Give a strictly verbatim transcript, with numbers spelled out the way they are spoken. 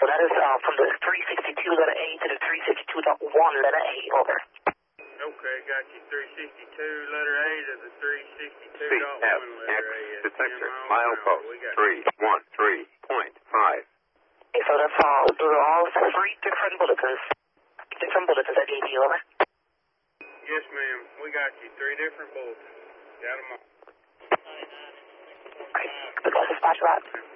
So that is uh, from the three sixty-two letter A to the three sixty-two point one letter A, over. Okay, got you three sixty-two letter A to the three sixty-two C point F one letter A. X detector, milepost three one three point five. Okay, so that's all. Those are all three different bulletins. Different bulletins I gave you, over. Yes, ma'am. We got you. Three different bulletins. Got them all. Okay, the dispatch route.